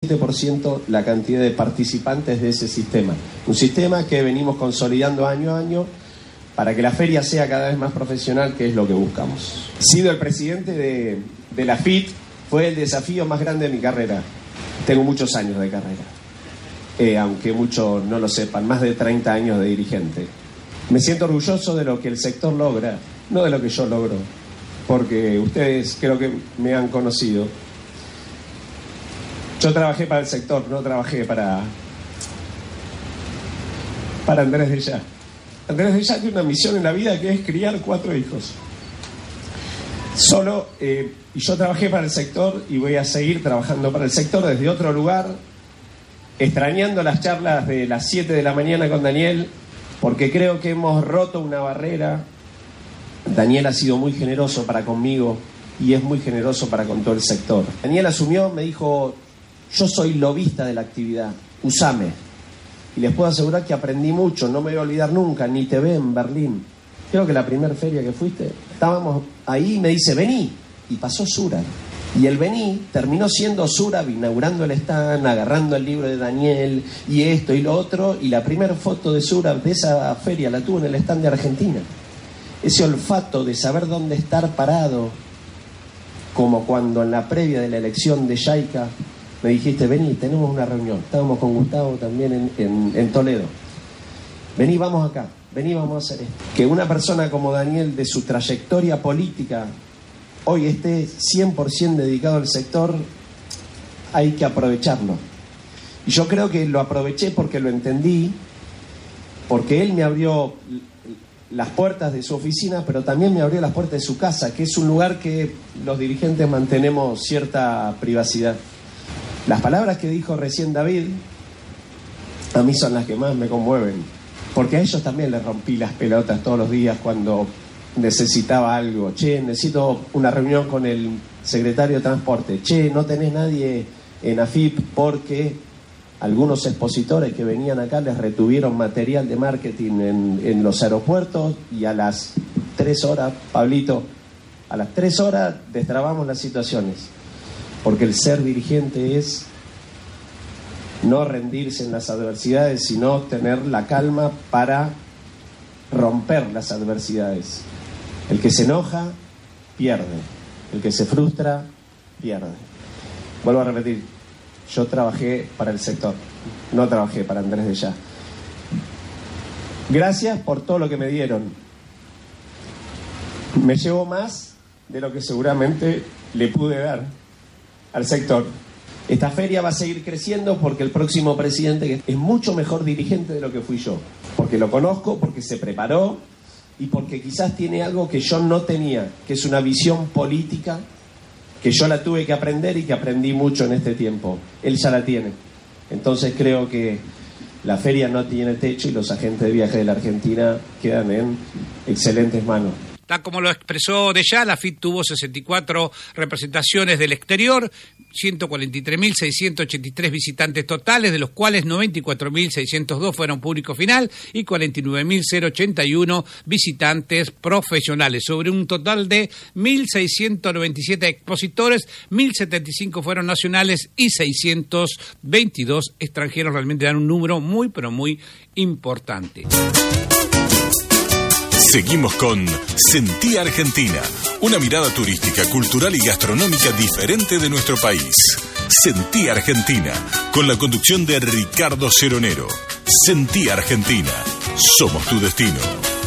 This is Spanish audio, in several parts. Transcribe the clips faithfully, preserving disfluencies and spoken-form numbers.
veinte por ciento la cantidad de participantes de ese sistema. Un sistema que venimos consolidando año a año para que la feria sea cada vez más profesional, que es lo que buscamos. He sido el presidente de, de la F I T, fue el desafío más grande de mi carrera. Tengo muchos años de carrera, eh, aunque muchos no lo sepan, más de treinta años de dirigente. Me siento orgulloso de lo que el sector logra, no de lo que yo logro, porque ustedes creo que me han conocido. Yo trabajé para el sector, no trabajé para, para Andrés Dellá. Andrés Dellá tiene una misión en la vida que es criar cuatro hijos. Solo, eh, y yo trabajé para el sector y voy a seguir trabajando para el sector desde otro lugar, extrañando las charlas de las siete de la mañana con Daniel, porque creo que hemos roto una barrera. Daniel ha sido muy generoso para conmigo y es muy generoso para con todo el sector. Daniel asumió, me dijo, yo soy lobista de la actividad, usame. Y les puedo asegurar que aprendí mucho, no me voy a olvidar nunca, ni te ve en Berlín. Creo que la primera feria que fuiste, estábamos ahí y me dice, vení. Y pasó Surab. Y el vení terminó siendo Surab, inaugurando el stand, agarrando el libro de Daniel, y esto y lo otro. Y la primera foto de Surab de esa feria la tuvo en el stand de Argentina. Ese olfato de saber dónde estar parado, como cuando en la previa de la elección de Yaica me dijiste, vení, tenemos una reunión. Estábamos con Gustavo también en, en, en Toledo. Vení, vamos acá. Vení, vamos a hacer esto. Que una persona como Daniel, de su trayectoria política, hoy esté cien por ciento dedicado al sector, hay que aprovecharlo. Y yo creo que lo aproveché porque lo entendí, porque él me abrió las puertas de su oficina, pero también me abrió las puertas de su casa, que es un lugar que los dirigentes mantenemos cierta privacidad. Las palabras que dijo recién David, a mí son las que más me conmueven, porque a ellos también les rompí las pelotas todos los días cuando necesitaba algo. Che, necesito una reunión con el secretario de Transporte. Che, no tenés nadie en A F I P porque algunos expositores que venían acá les retuvieron material de marketing en, en los aeropuertos y a las tres horas, Pablito, a las tres horas destrabamos las situaciones. Porque el ser dirigente es no rendirse en las adversidades, sino tener la calma para romper las adversidades. El que se enoja, pierde. El que se frustra, pierde. Vuelvo a repetir, yo trabajé para el sector, no trabajé para Andrés Dellá. Gracias por todo lo que me dieron. Me llevo más de lo que seguramente le pude dar al sector. Esta feria va a seguir creciendo porque el próximo presidente es mucho mejor dirigente de lo que fui yo. Porque lo conozco, porque se preparó y porque quizás tiene algo que yo no tenía, que es una visión política que yo la tuve que aprender y que aprendí mucho en este tiempo. Él ya la tiene. Entonces creo que la feria no tiene techo y los agentes de viaje de la Argentina quedan en excelentes manos. Tal como lo expresó Dellá, la F I T tuvo sesenta y cuatro representaciones del exterior, ciento cuarenta y tres mil seiscientos ochenta y tres visitantes totales, de los cuales noventa y cuatro mil seiscientos dos fueron público final y cuarenta y nueve mil ochenta y uno visitantes profesionales. Sobre un total de mil seiscientos noventa y siete expositores, mil setenta y cinco fueron nacionales y seiscientos veintidós extranjeros. Realmente dan un número muy, pero muy importante. Seguimos con Sentí Argentina, una mirada turística, cultural y gastronómica diferente de nuestro país. Sentí Argentina, con la conducción de Ricardo Ceronero. Sentí Argentina, somos tu destino.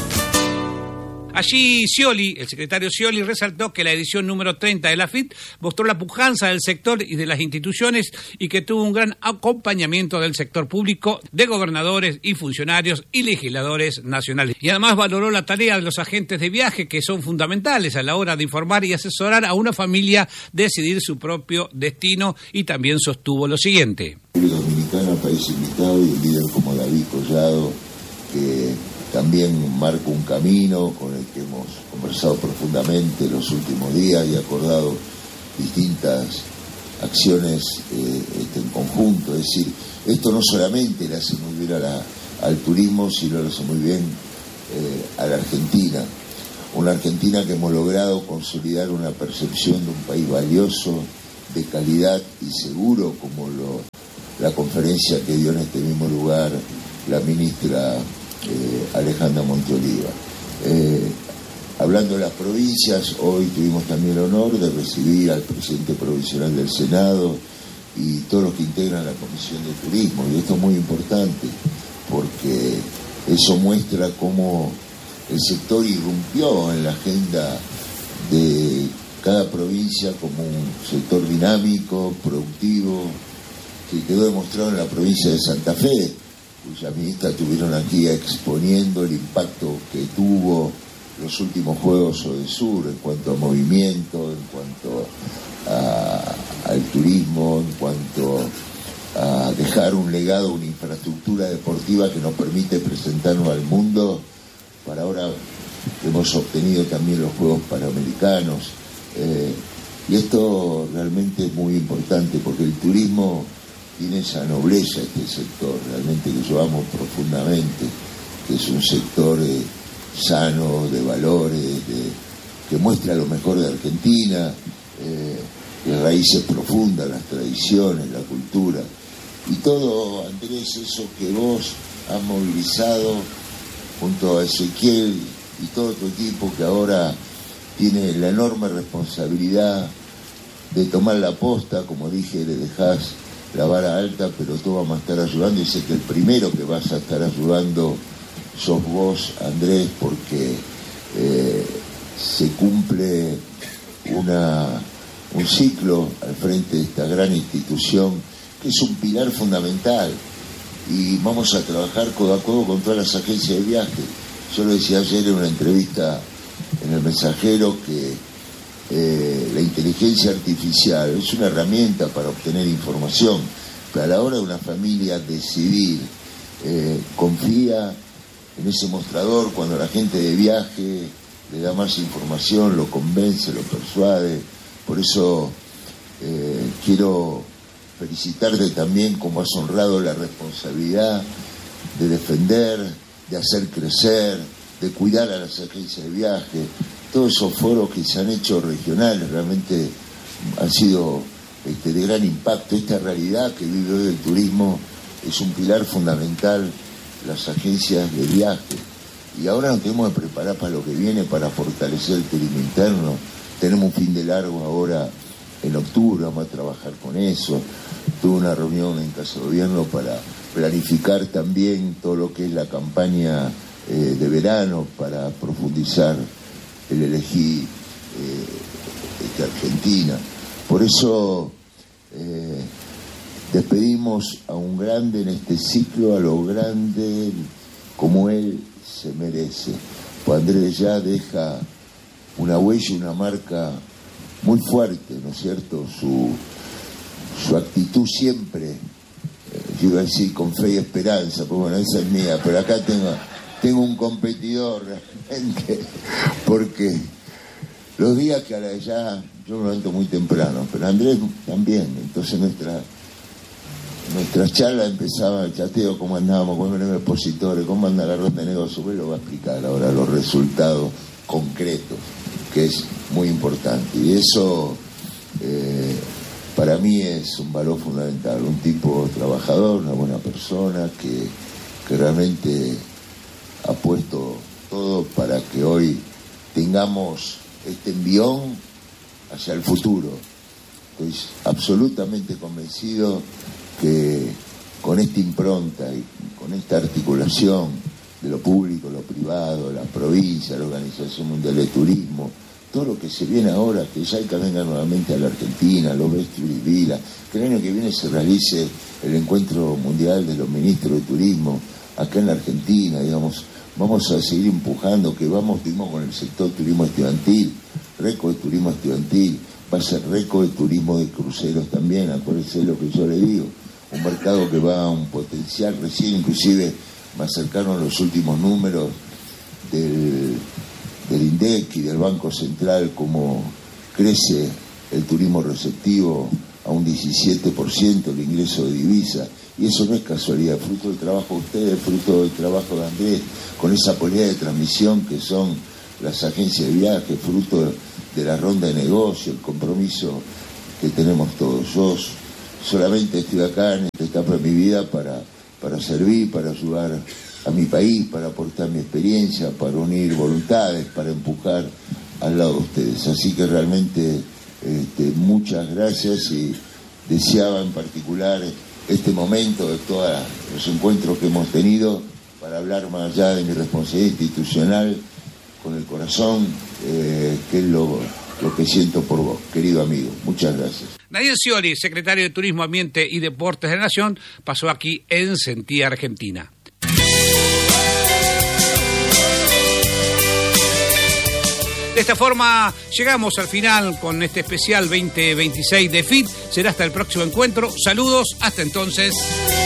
Allí Scioli, el secretario Scioli, resaltó que la edición número treinta de la F I T mostró la pujanza del sector y de las instituciones y que tuvo un gran acompañamiento del sector público, de gobernadores y funcionarios y legisladores nacionales. Y además valoró la tarea de los agentes de viaje, que son fundamentales a la hora de informar y asesorar a una familia decidir su propio destino, y también sostuvo lo siguiente. República Dominicana, país invitado, y un líder como David Collado, que también marca un camino con el que hemos conversado profundamente los últimos días y acordado distintas acciones eh, este, en conjunto. Es decir, esto no solamente le hace muy bien a la, al turismo, sino le hace muy bien eh, a la Argentina. Una Argentina que hemos logrado consolidar una percepción de un país valioso, de calidad y seguro, como lo la conferencia que dio en este mismo lugar la ministra eh, Alejandra Monteoliva. Eh, hablando de las provincias, hoy tuvimos también el honor de recibir al presidente provisional del Senado y todos los que integran la Comisión de Turismo, y esto es muy importante porque eso muestra cómo el sector irrumpió en la agenda de cada provincia como un sector dinámico, productivo, que quedó demostrado en la provincia de Santa Fe, cuya ministra estuvieron aquí exponiendo el impacto que tuvo los últimos Juegos Odesur en cuanto a movimiento, en cuanto a, al turismo, en cuanto a dejar un legado, una infraestructura deportiva que nos permite presentarnos al mundo. Para ahora hemos obtenido también los Juegos Panamericanos, eh, y esto realmente es muy importante porque el turismo tiene esa nobleza, este sector realmente que yo amo profundamente, que es un sector eh, sano, de valores, de, que muestra lo mejor de Argentina, eh, de raíces profundas, las tradiciones, la cultura, y todo, Andrés, eso que vos has movilizado junto a Ezequiel y todo tu equipo, que ahora tiene la enorme responsabilidad de tomar la posta. Como dije, le dejás la vara alta, pero todos vamos a estar ayudando, y sé que el primero que vas a estar ayudando sos vos, Andrés, porque eh, se cumple una, un ciclo al frente de esta gran institución, que es un pilar fundamental, y vamos a trabajar codo a codo con todas las agencias de viaje. Yo lo decía ayer en una entrevista en El Mensajero, que eh, la inteligencia artificial es una herramienta para obtener información, pero a la hora de una familia decidir, eh, confía en ese mostrador cuando la gente de viaje le da más información, lo convence, lo persuade. Por eso eh, quiero felicitarte también como has honrado la responsabilidad de defender, de hacer crecer, de cuidar a las agencias de viaje. Todos esos foros que se han hecho regionales realmente han sido este, de gran impacto. Esta realidad que vive hoy el turismo es un pilar fundamental, las agencias de viaje. Y ahora nos tenemos que preparar para lo que viene, para fortalecer el turismo interno. Tenemos un fin de largo ahora en octubre, vamos a trabajar con eso. Tuve una reunión en Casa de Gobierno para planificar también todo lo que es la campaña eh, de verano, para profundizar el elegí eh, este, Argentina. Por eso eh, despedimos a un grande en este ciclo, a lo grande como él se merece. Pues Andrés ya deja una huella, una marca muy fuerte, ¿no es cierto? Su, su actitud siempre, eh, yo iba a decir con fe y esperanza, pues bueno, esa es mía, pero acá tengo, tengo un competidor realmente, porque los días que ahora ya, yo me levanto muy temprano, pero Andrés también, entonces nuestra nuestras charlas empezaban el chateo, cómo andábamos, cómo eran los expositores, cómo anda la ronda de negocios, pues lo va a explicar ahora los resultados concretos, que es muy importante, y eso eh, para mí es un valor fundamental, un tipo trabajador, una buena persona que, que realmente ha puesto todo para que hoy tengamos este envión hacia el futuro. Estoy absolutamente convencido que con esta impronta y con esta articulación de lo público, lo privado, la provincia, la Organización Mundial de Turismo, todo lo que se viene ahora, que ya hay que venga nuevamente a la Argentina, lo ves Vila, que el año que viene se realice el encuentro mundial de los ministros de turismo acá en la Argentina, digamos, vamos a seguir empujando, que vamos, digamos, con el sector turismo estudiantil, récord de turismo estudiantil, va a ser récord de turismo de cruceros también, acuérdense lo que yo le digo, un mercado que va a un potencial, recién inclusive me acercaron los últimos números del, del INDEC y del Banco Central, como crece el turismo receptivo a un diecisiete por ciento el ingreso de divisa, y eso no es casualidad, fruto del trabajo de ustedes, fruto del trabajo de Andrés, con esa política de transmisión que son las agencias de viaje, fruto de la ronda de negocio, el compromiso que tenemos todos. Yo solamente estoy acá en esta etapa de mi vida para, para servir, para ayudar a mi país, para aportar mi experiencia, para unir voluntades, para empujar al lado de ustedes. Así que realmente este, muchas gracias, y deseaba en particular este momento de todos los encuentros que hemos tenido para hablar más allá de mi responsabilidad institucional, con el corazón, eh, que es lo, lo que siento por vos, querido amigo. Muchas gracias. Daniel Scioli, secretario de Turismo, Ambiente y Deportes de la Nación, pasó aquí en Sentí Argentina. De esta forma llegamos al final con este especial veinte veintiséis de F I T. Será hasta el próximo encuentro. Saludos, hasta entonces.